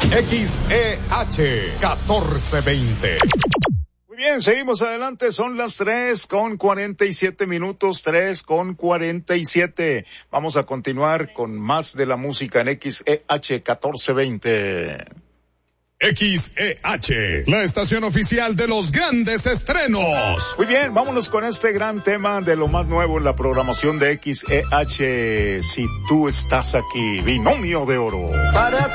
XEH 1420. Muy bien, seguimos adelante, son las 3:47, 3:47. Vamos a continuar con más de la música en XEH 1420. XEH, la estación oficial de los grandes estrenos. Muy bien, vámonos con este gran tema de lo más nuevo en la programación de XEH. Si tú estás aquí, Binomio de Oro. Para